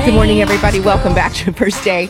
Good morning, everybody. Welcome back to First Day.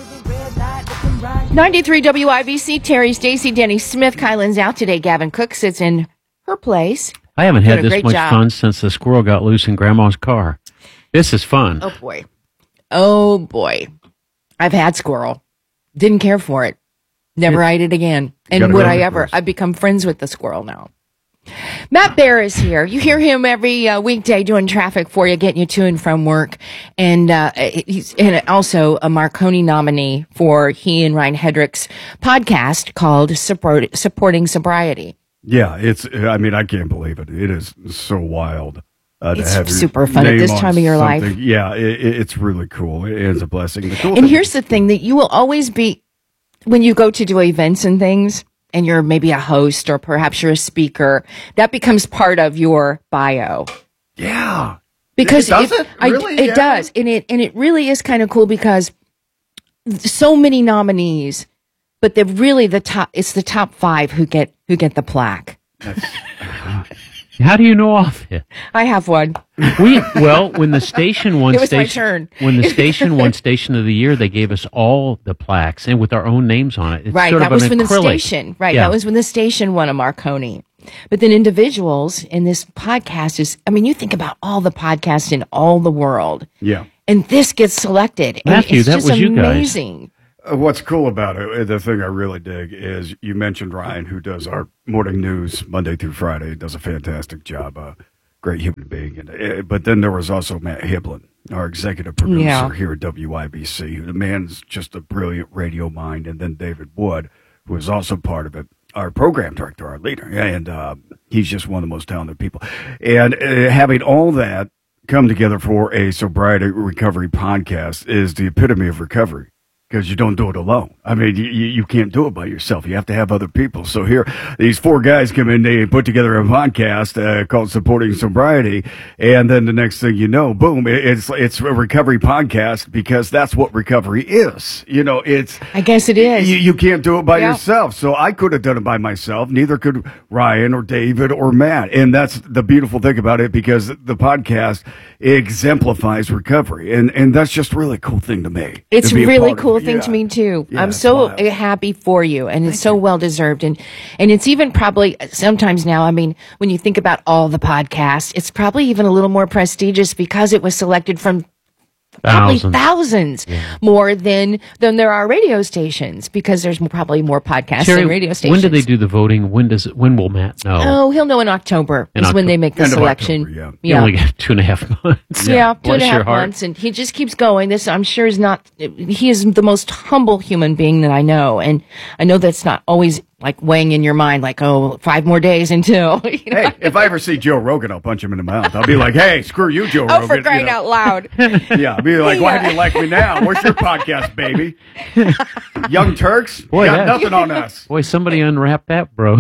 93 WIBC, Terry, Stacy, Denny Smith. Kylan's out today. Gavin Cook sits in her place. I haven't had this much fun since the squirrel got loose in Grandma's car. This is fun. Oh, boy. Oh, boy. I've had squirrel. Didn't care for it. Never ate it again. And would I ever? I've become friends with the squirrel now. Matt Bear is here. You hear him every weekday doing traffic for you, getting you to and from work. And he's also a Marconi nominee for he and Ryan Hedrick's podcast called Supporting Sobriety. Yeah, I can't believe it. It is so wild. It's super fun at this time of your life. Yeah, it's really cool. It is a blessing. And here's the thing, that you will always be, when you go to do events and things, and you're maybe a host or perhaps you're a speaker, that becomes part of your bio. Yeah. Because it does. And it really is kind of cool because so many nominees, but they're really it's the top 5 who get the plaque. How do you know all of it? I have one. When the station won it was my turn. When the station won Station of the Year, they gave us all the plaques and with our own names on it. It's right, sort that of was an when acrylic. the station. Right, that was when the station won a Marconi. But then individuals in this podcast you think about all the podcasts in all the world. Yeah. And this gets selected. Matthew, and that it's was just you guys. amazing. What's cool about it, the thing I really dig is you mentioned Ryan, who does our morning news Monday through Friday. He does a fantastic job, great human being. But then there was also Matt Hiblin, our executive producer here at WIBC. The man's just a brilliant radio mind. And then David Wood, who is also part of it, our program director, our leader. And he's just one of the most talented people. And having all that come together for a sobriety recovery podcast is the epitome of recovery. Because you don't do it alone. You can't do it by yourself. You have to have other people. So here, these 4 guys come in, they put together a podcast called Supporting Sobriety, and then the next thing you know, boom, it's a recovery podcast because that's what recovery is. I guess it is. You can't do it by yourself. So I could have done it by myself. Neither could Ryan or David or Matt. And that's the beautiful thing about it because the podcast exemplifies recovery. And that's just a really cool thing to me. It's a really cool thing to me too. I'm so happy for you, and it's so well deserved. And it's even probably sometimes now, when you think about all the podcasts, it's probably even a little more prestigious because it was selected from probably thousands more than there are radio stations, because there's probably more podcasts than radio stations. When do they do the voting? When will Matt know? Oh, he'll know in October when they make the selection. October, You only got 2.5 months. Yeah, 2.5 months, and he just keeps going. This, I'm sure, he is the most humble human being that I know, and I know that's not always like weighing in your mind, like, 5 more days until. Hey, if I ever see Joe Rogan, I'll punch him in the mouth. I'll be like, hey, screw you, Joe Rogan. Oh, for crying out loud. Yeah, I'll be like, why do you like me now? Where's your podcast, baby? Young Turks? Boy, got nothing on us. Boy, somebody unwrapped that, bro.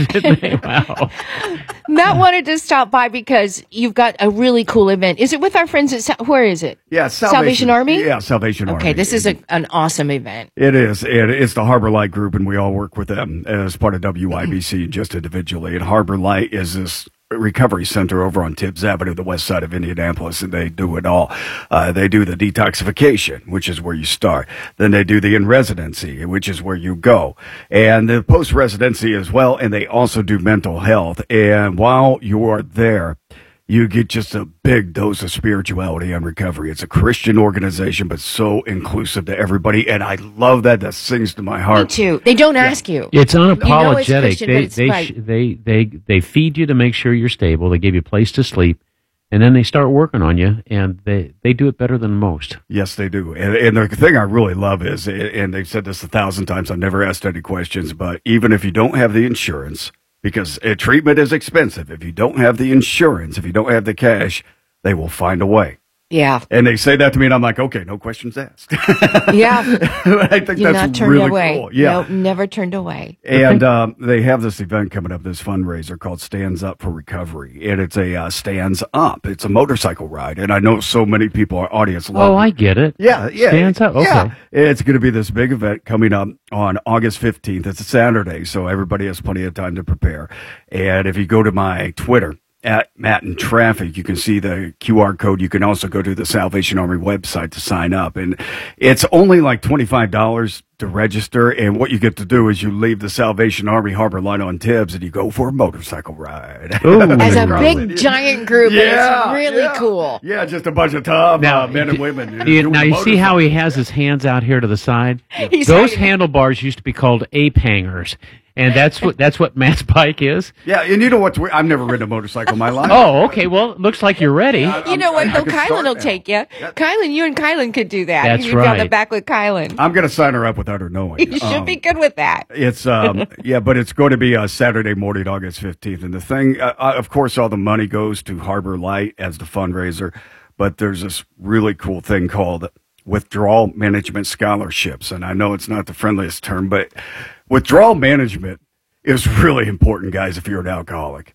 Wow. Matt wanted to stop by because you've got a really cool event. Is it with our friends at, where is it? Yeah, Salvation Army? Yeah, Salvation Army. Okay, this is an awesome event. It is. And it's the Harbor Light Group, and we all work with them as part of WIBC just individually. And Harbor Light is this recovery center over on Tibbs Avenue, the west side of Indianapolis, and they do it all. They do the detoxification, which is where you start. Then they do the in-residency, which is where you go. And the post-residency as well, and they also do mental health. And while you are there, you get just a big dose of spirituality and recovery. It's a Christian organization, but so inclusive to everybody. And I love that. That sings to my heart. Me too. They don't ask you. It's unapologetic. You know it's Christian, they feed you to make sure you're stable. They give you a place to sleep. And then they start working on you, and they do it better than most. Yes, they do. And the thing I really love is, and they've said this 1,000 times, I've never asked any questions, but even if you don't have the insurance, because treatment is expensive. If you don't have the insurance, if you don't have the cash, they will find a way. Yeah. And they say that to me, and I'm like, okay, no questions asked. Yeah. I think You're that's not turned really away. cool. Yeah. Nope, never turned away. And they have this event coming up, this fundraiser called Stands Up for Recovery. And it's a Stands Up. It's a motorcycle ride. And I know so many people, our audience, love it. I get it. Yeah. Stands Up. Okay. Yeah. It's going to be this big event coming up on August 15th. It's a Saturday, so everybody has plenty of time to prepare. And if you go to my Twitter, at Matt in Traffic. You can see the QR code. You can also go to the Salvation Army website to sign up. And it's only like $25 to register. And what you get to do is you leave the Salvation Army Harbor Light on Tibbs and you go for a motorcycle ride. Ooh. As a big giant group. Yeah, it's really cool. Yeah, just a bunch of tough men and women. Now you see how he has his hands out here to the side? Those handlebars used to be called ape hangers. And that's what Matt's bike is? Yeah, and you know what? I've never ridden a motorcycle in my life. Oh, okay. Well, it looks like you're ready. You know what? Kylan will take you. Kylan, you and Kylan could do that. That's you could be on the right. back with Kylan. I'm going to sign her up without her knowing. You should be good with that. It's but it's going to be Saturday morning, August 15th. And the thing, of course, all the money goes to Harbor Light as the fundraiser. But there's this really cool thing called withdrawal management scholarships. And I know it's not the friendliest term, but withdrawal management is really important, guys, if you're an alcoholic.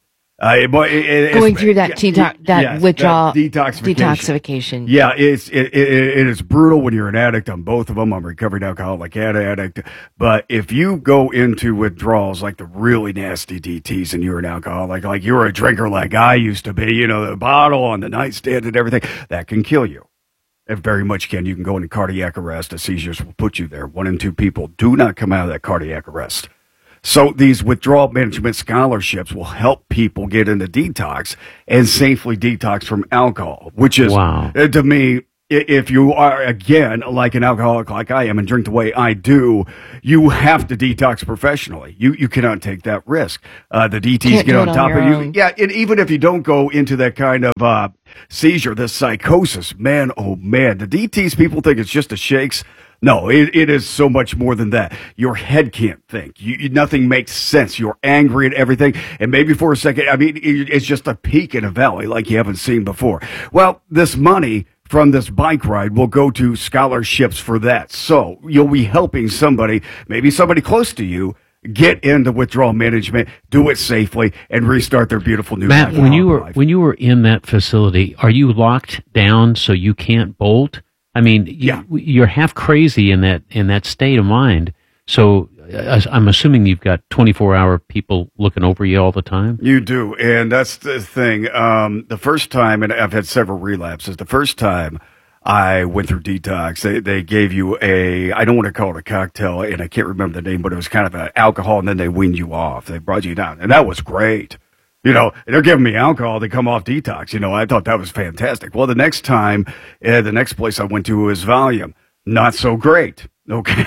Going through that withdrawal detoxification. Yeah, it is brutal when you're an addict on both of them. I'm a recovering alcoholic and addict. But if you go into withdrawals like the really nasty DTs and you're an alcoholic, like you're a drinker like I used to be, the bottle on the nightstand and everything, that can kill you. It very much can. You can go into cardiac arrest. The seizures will put you there. 1 in 2 people do not come out of that cardiac arrest. So these withdrawal management scholarships will help people get into detox and safely detox from alcohol, which is, to me, if you are, again, like an alcoholic like I am and drink the way I do, you have to detox professionally. You cannot take that risk. The DTs get on top of you. Yeah, and even if you don't go into that kind of seizure, the psychosis, man, oh man, the DTs, people think it's just the shakes. No, it is so much more than that. Your head can't think. Nothing makes sense. You're angry at everything. And maybe for a second, it's just a peak in a valley like you haven't seen before. Well, this money from this bike ride will go to scholarships for that. So you'll be helping somebody, maybe somebody close to you, get into withdrawal management, do it safely, and restart their beautiful new life. Matt, when you were in that facility, are you locked down so you can't bolt? I mean, you're half crazy in that state of mind. So I'm assuming you've got 24-hour people looking over you all the time. You do, and that's the thing. The first time, and I've had several relapses. The first time I went through detox, they gave you I don't want to call it a cocktail, and I can't remember the name, but it was kind of an alcohol, and then they weaned you off. They brought you down, and that was great. They're giving me alcohol to come off detox. I thought that was fantastic. Well, the next time, the next place I went to was Valium. Not so great. Okay.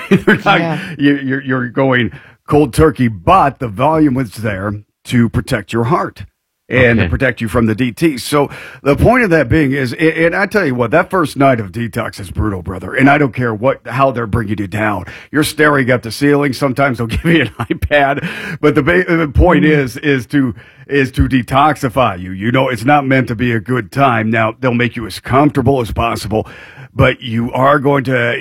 You're going cold turkey, but the Valium was there to protect your heart and to protect you from the DT. So the point of that being is, and I tell you what, that first night of detox is brutal, brother. And I don't care how they're bringing you down. You're staring at the ceiling. Sometimes they'll give you an iPad, but the point is to detoxify you. It's not meant to be a good time. Now they'll make you as comfortable as possible, but you're going to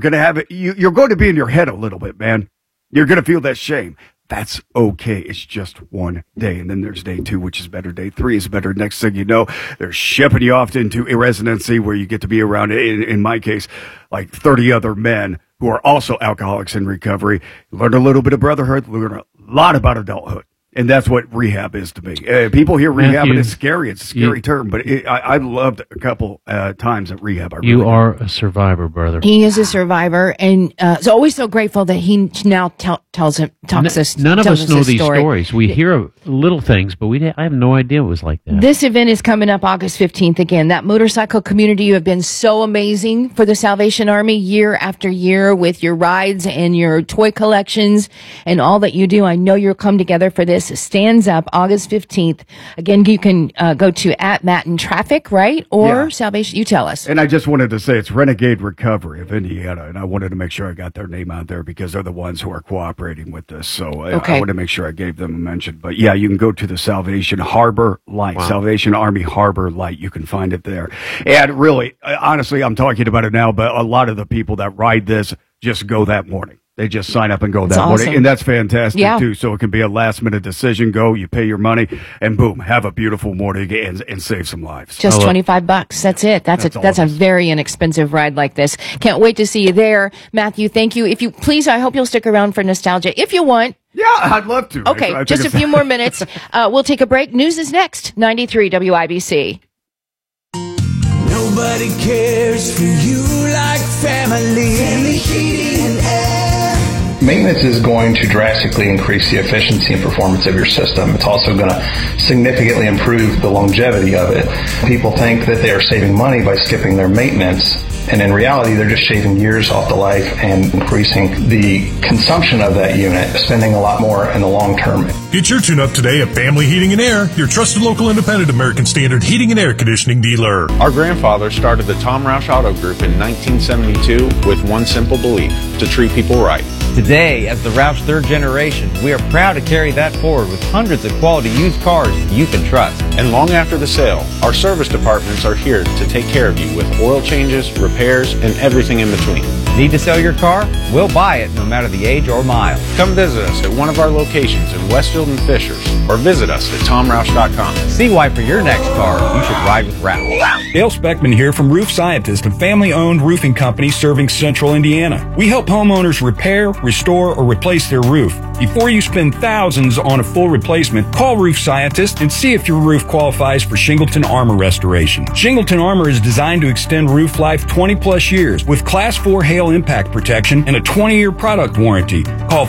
be in your head a little bit, man. You're going to feel that shame. That's okay. It's just one day. And then there's day 2, which is better. Day 3 is better. Next thing you know, they're shipping you off into a residency where you get to be around, in my case, like 30 other men who are also alcoholics in recovery. Learn a little bit of brotherhood, learn a lot about adulthood. And that's what rehab is to me. People hear rehab, and it's scary. It's a scary term, but I loved a couple times at rehab. You are a survivor, brother. He is a survivor, and so always so grateful that he now talks us. None of us know these stories. We hear little things, but I have no idea it was like that. This event is coming up August 15th again. That motorcycle community, you have been so amazing for the Salvation Army year after year with your rides and your toy collections and all that you do. I know you'll come together for this. Stands Up August 15th. Again, you can go to @Matt in Traffic, right? Or Salvation. You tell us. And I just wanted to say it's Renegade Recovery of Indiana, and I wanted to make sure I got their name out there because they're the ones who are cooperating with this. So I wanted to make sure I gave them a mention. But yeah, you can go to the Salvation Harbor Light, Salvation Army Harbor Light. You can find it there. And really, honestly, I'm talking about it now, but a lot of the people that ride this just go that morning. They just sign up and go that morning. Awesome. And that's fantastic, too. So it can be a last-minute decision. Go, you pay your money, and boom, have a beautiful morning and save some lives. Just $25. That's it. That's a very inexpensive ride like this. Can't wait to see you there. Matthew, thank you. If you please, I hope you'll stick around for nostalgia. If you want. Yeah, I'd love to. Okay, just a few more minutes. We'll take a break. News is next. 93 WIBC. Nobody cares for you like family. Family Heating and Air. Maintenance is going to drastically increase the efficiency and performance of your system. It's also going to significantly improve the longevity of it. People think that they are saving money by skipping their maintenance, and in reality, they're just shaving years off the life and increasing the consumption of that unit, spending a lot more in the long term. Get your tune-up today at Family Heating and Air, your trusted local independent American Standard heating and air conditioning dealer. Our grandfather started the Tom Roush Auto Group in 1972 with one simple belief: to treat people right. Today, as the Roush third generation, we are proud to carry that forward with hundreds of quality used cars you can trust. And long after the sale, our service departments are here to take care of you with oil changes, repairs, and everything in between. Need to sell your car? We'll buy it no matter the age or mile. Come visit us at one of our locations in Westfield and Fishers, or visit us at TomRoush.com. See why for your next car, you should ride with Roush. Dale Speckman here from Roof Scientist, a family-owned roofing company serving central Indiana. We help homeowners repair, restore, or replace their roof. Before you spend thousands on a full replacement, call Roof Scientist and see if your roof qualifies for Shingleton Armor restoration. Shingleton Armor is designed to extend roof life 20 plus years with Class 4 hail impact protection and a 20-year product warranty. Call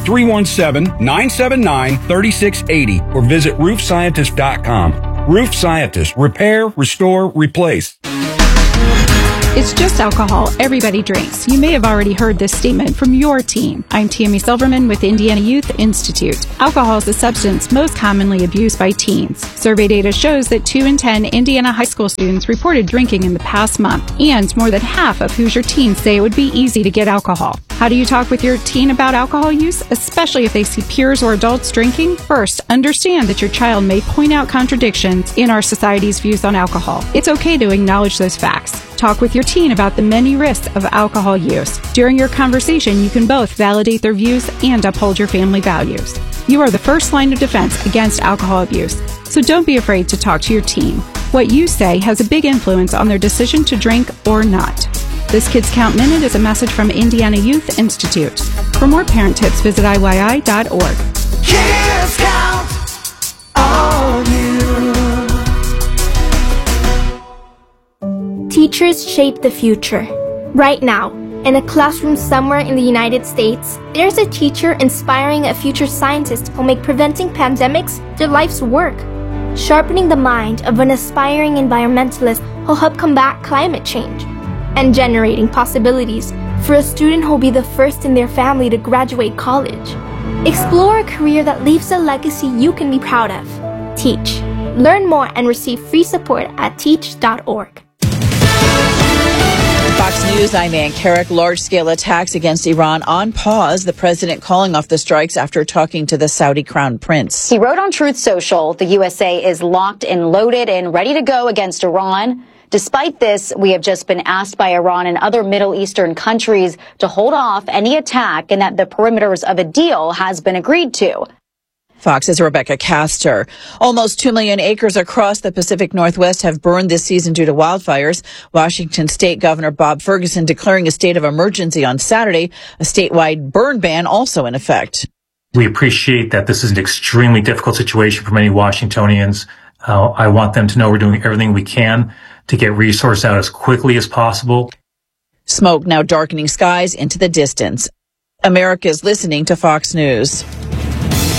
317-979-3680 or visit roofscientist.com. Roof Scientist. Repair, restore, replace. It's just alcohol. Everybody drinks. You may have already heard this statement from your teen. I'm Tammy Silverman with Indiana Youth Institute. Alcohol is the substance most commonly abused by teens. Survey data shows that 2 in 10 Indiana high school students reported drinking in the past month, and more than half of Hoosier teens say it would be easy to get alcohol. How do you talk with your teen about alcohol use, especially if they see peers or adults drinking? First, understand that your child may point out contradictions in our society's views on alcohol. It's okay to acknowledge those facts. Talk with your teen about the many risks of alcohol use. During your conversation, you can both validate their views and uphold your family values. You are the first line of defense against alcohol abuse, so don't be afraid to talk to your teen. What you say has a big influence on their decision to drink or not. This Kids Count Minute is a message from Indiana Youth Institute. For more parent tips, visit IYI.org. Kids count on you. Teachers shape the future. Right now, in a classroom somewhere in the United States, there's a teacher inspiring a future scientist who'll make preventing pandemics their life's work. Sharpening the mind of an aspiring environmentalist who'll help combat climate change. And generating possibilities for a student who'll be the first in their family to graduate college. Explore a career that leaves a legacy you can be proud of. Teach. Learn more and receive free support at teach.org. Fox News, I'm Ann Carrick. Large-scale attacks against Iran on pause. The president calling off the strikes after talking to the Saudi crown prince. He wrote on Truth Social, the USA is locked and loaded and ready to go against Iran. Despite this, we have just been asked by Iran and other Middle Eastern countries to hold off any attack and that the perimeters of a deal has been agreed to. Fox's Rebecca Castor. Almost 2 million acres across the Pacific Northwest have burned this season due to wildfires. Washington State Governor Bob Ferguson declaring a state of emergency on Saturday, a statewide burn ban also in effect. We appreciate that this is an extremely difficult situation for many Washingtonians. I want them to know we're doing everything we can to get resources out as quickly as possible. Smoke now darkening skies into the distance. America is listening to Fox News.